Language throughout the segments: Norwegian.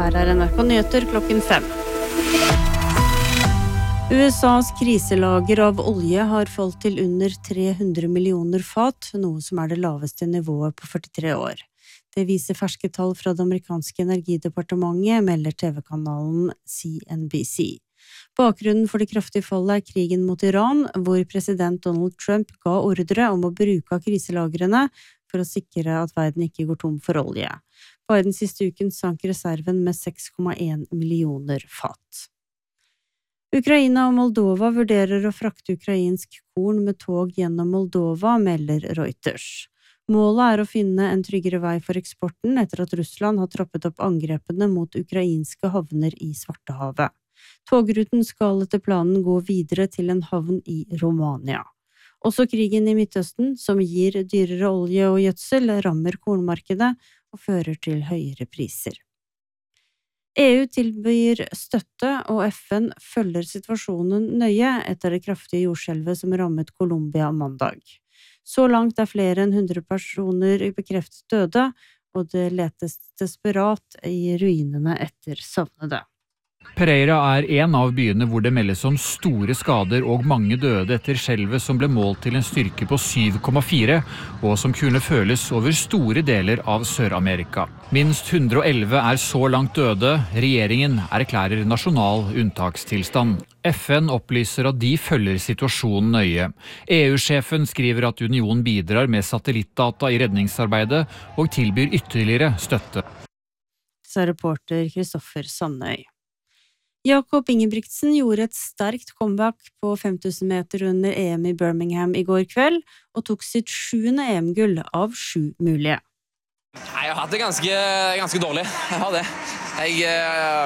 Her NRK Nyheter klokken 5. USAs kriselager av olje har falt til under 300 millioner fat, noe som det laveste nivået på 43 år. Det viser ferske tall fra det amerikanske energidepartementet, melder TV-kanalen CNBC. Bakgrunnen for det kraftige fallet krigen mot Iran, hvor president Donald Trump ga ordre om å bruke kriselagrene for å sikre at verden ikke går tom for olje. Bare den siste uken sank reserven med 6,1 millioner fat. Ukraina og Moldova vurderer å frakte ukrainsk korn med tog gjennom Moldova, melder Reuters. Målet å finne en tryggere vei for eksporten etter at Russland har trappet opp angrepene mot ukrainske havner i Svartehavet. Togruten skal etter planen gå videre til en havn i Romania. Også krigen i Midtøsten, som gir dyrere olje og gjødsel, rammer kornmarkedet og fører til høyere priser. EU tilbyr støtte, og FN følger situasjonen nøye etter det kraftige jordskjelvet som rammet Colombia mandag. Så langt flere enn 100 personer bekreftet døde, og det letes desperat i ruinene etter savnede. Pereira en av byene hvor det meldes om store skader og mange døde etter skjelvet som ble målt til en styrke på 7,4 og som kunne føles over store deler av Sør-Amerika. Minst 111 så langt døde. Regjeringen erklærer nasjonal unntakstilstand. FN opplyser at de følger situasjonen nøye. EU-sjefen skriver at unionen bidrar med satellittdata i redningsarbeidet og tilbyr ytterligere støtte. Sa reporter Kristoffer Sandøy. Jakob Ingebrigtsen gjorde et sterkt comeback på 5000 meter under EM i Birmingham i går kveld, og tok sitt 7. EM-gull av 7 mulige. Jeg har hatt det ganske dårlig. Jeg har det. Jeg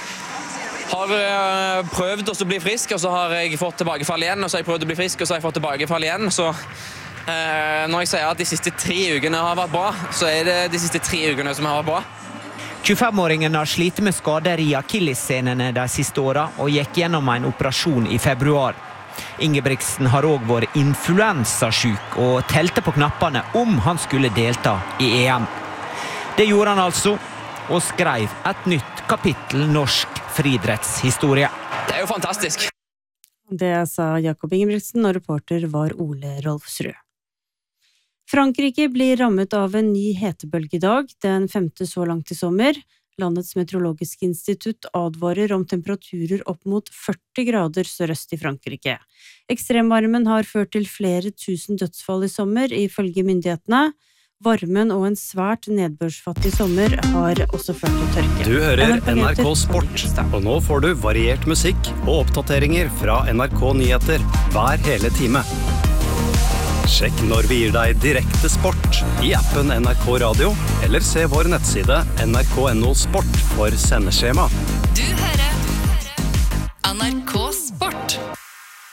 har prøvd å bli frisk, og så har jeg fått tilbakefall igjen, og så har jeg prøvd å bli frisk, og så har jeg fått tilbakefall igjen. Så når jeg sier at de siste 3 ukene har vært bra, så det de siste 3 ukene som har vært bra. 25-åringen har slitt med skader i akillessenene de siste årene og gikk gjennom en operasjon i februar. Ingebrigtsen har også vært influensasyk og telte på knappene om han skulle delta i EM. Det gjorde han altså, og skrev et nytt kapittel norsk friidrettshistorie. Det jo fantastisk. Det sa Jakob Ingebrigtsen, og reporter var Ole Rolfsrud. Frankrike blir rammet av en ny hetebølgedag, den 5. så langt i sommer. Landets meteorologiske institutt advarer om temperaturer opp mot 40 grader sørøst i Frankrike. Ekstremvarmen har ført til flere tusen dødsfall i sommer, ifølge myndighetene. Varmen og en svært nedbørsfattig sommer har også ført til tørke. Du hører NRK Sport, og nå får du variert musikk og oppdateringer fra NRK Nyheter hver hele time. Sjekk når vi gir deg direkte sport i appen NRK Radio, eller se vår nettside nrk.no sport for sendeskjema. Du hører NRK